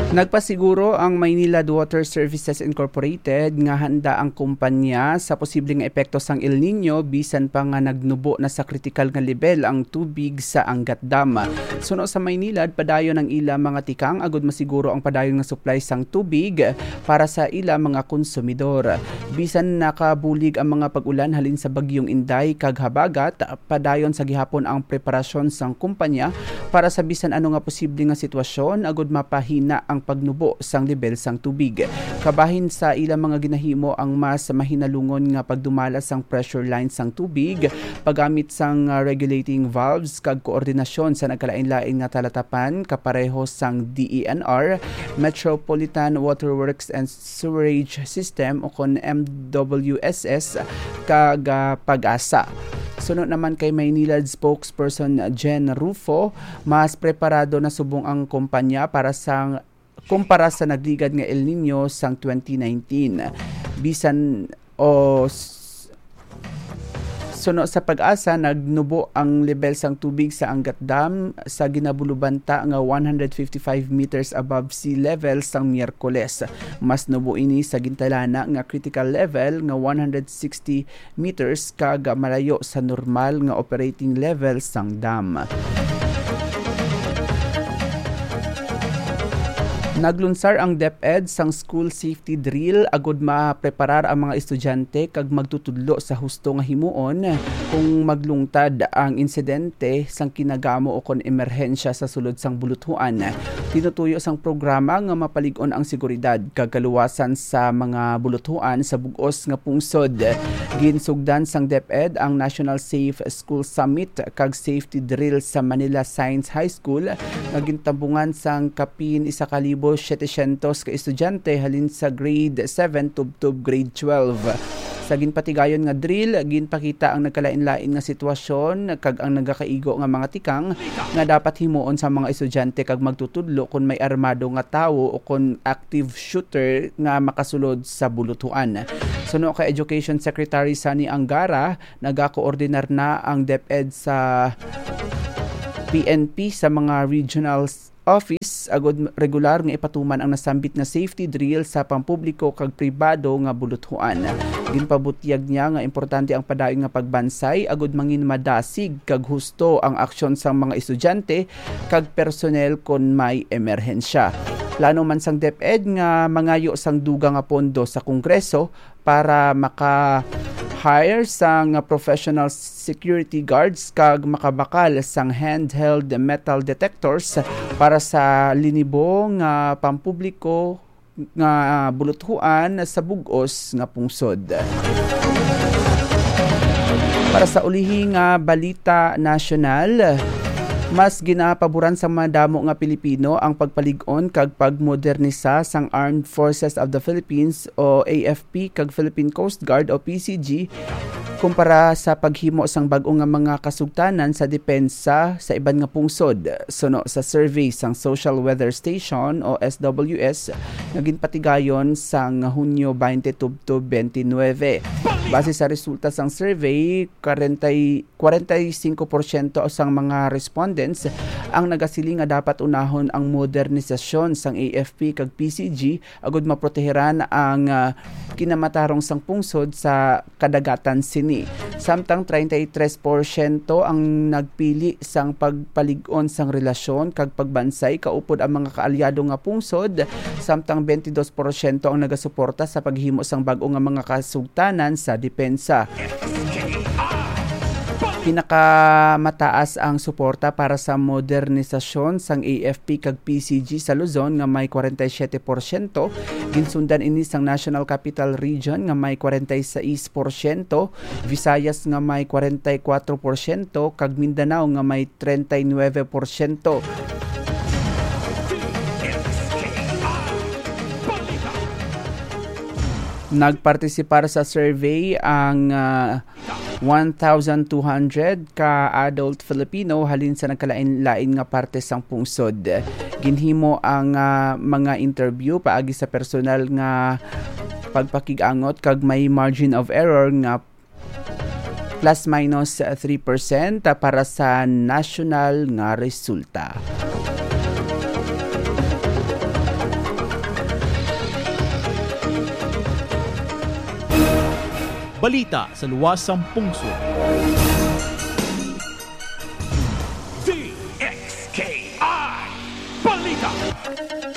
Nagpasiguro ang Maynilad Water Services Incorporated nga handa ang kumpanya sa posibleng epekto sang El Nino bisan pa nga nagnubo na sa critical nga level ang tubig sa Angat Dam. Suno sa Maynilad, padayon ang ila mga tikang agud masiguro ang padayon nga supply sang tubig para sa ila mga konsumidor. Bisan nakabulig ang mga pag-ulan halin sa bagyong Inday kag habagat, padayon sa gihapon ang preparasyon sang kumpanya para sa bisan ano nga posible nga sitwasyon agud mapahina ang pagnubo sang level sang tubig. Kabahin sa ilang mga ginahimo ang mas mahinalungon nga pagdumala sang pressure line sang tubig, paggamit sang regulating valves kag koordinasyon sa nagkalain-lain nga talatapan kapareho sang DENR, Metropolitan Waterworks and Sewerage System o kon MWSS kag Pag-asa. Sunod naman kay Maynilad spokesperson Jen Rufo, mas preparado na subong ang kumpanya kumpara sa nagligad nga El Nino sang 2019. Bisan suno sa Pag-asa, nagnubo ang level sang tubig sa Angat Dam sa ginabulubanta nga 155 meters above sea level sang Miyerkules. Mas nubo ini sa gintalana nga critical level nga 160 meters kag malayo sa normal nga operating level sang dam. Naglunsar ang DepEd sang school safety drill agud mapreparar ang mga estudyante kag magtutudlo sa husto nga himuon kung maglungtad ang insidente sang kinagamo o kon emerhensya sa sulod sang buluthuan. Tinutuyo sang programa nga mapalig-on ang seguridad kag kaluwasan sa mga buluthuan sa bug-os nga pungsod. Ginsugdan sang DepEd ang National Safe School Summit kag safety drill sa Manila Science High School nga gintambungan sang kapin 1,700 ka estudyante halin sa grade 7 tub grade 12. Sa ginpatigayon nga drill, ginpakita ang nagkalain-lain nga sitwasyon kag ang nagakaigo nga mga tikang nga dapat himuon sa mga estudyante kag magtutudlo kung may armado nga tawo o kung active shooter nga makasulod sa buluthuan. Suno kay Education Secretary Sani Angara, nagakoordinar na ang DepEd sa PNP sa mga regional office agud regular nga ipatuman ang nasambit nga safety drill sa pampubliko kag pribado nga buluthuan. Ginpabutyag niya nga importante ang padayon nga pagbansay agud mangin madasig kag husto ang aksyon sang mga estudyante kag personnel kon may emerhensya. Plano man sang DepEd nga mangayo sang dugang nga pondo sa Kongreso para hire sang professional security guards kag makabakal sang handheld metal detectors para sa linibo nga pampubliko nga buluthuan sa bug-os nga pungsod. Para sa ulihing balita nasyonal, mas ginapaboran sa mga damo nga Pilipino ang pagpalig-on kag pagmodernisa sang Armed Forces of the Philippines o AFP kag Philippine Coast Guard o PCG kumpara sa paghimo sang bag-o nga mga kasugtanan sa depensa sa iban nga pungsod. Suno sa survey sang Social Weather Station o SWS nga ginpatigayon sang Hunyo 20 tubtob 29. Base sa resulta sang survey, 45% sang mga respondents ang nagasili nga dapat unahon ang modernisasyon sang AFP kag PCG agud maproteheran ang kinamatarong sang pungsod sa kadagatan sini. Samtang 33% ang nagpili sang pagpalig-on sang relasyon kag pagbansay kaupod ang mga kaalyado nga pungsod, samtang 22% ang nagasuporta sa paghimo sang bag-o nga mga kasugtanan sa depensa. Pinakamataas ang suporta para sa modernisasyon sang AFP kag PCG sa Luzon nga may 47%, ginsundan ini sang National Capital Region nga may 46%, Visayas nga may 44%, kag Mindanao nga may 39%. Nagpartisipar sa survey ang 1,200 ka adult Filipino halin sa nagkalain-lain nga parte sang pungsod. Ginhimo ang mga interview paagi sa personal nga pagpakig-angot kag may margin of error nga plus minus 3% para sa national nga resulta. balita sa luwasang pungsod. DXKI Balita.